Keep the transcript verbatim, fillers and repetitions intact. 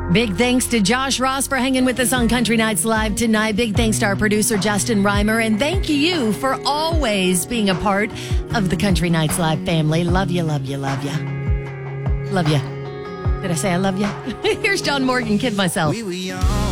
Big thanks to Josh Ross for hanging with us on Country Nights Live tonight. Big thanks to our producer, Justin Reimer. And thank you for always being a part of the Country Nights Live family. Love you, love you, love you. Love you. Did I say I love you? Here's John Morgan, Kid Myself. We were young.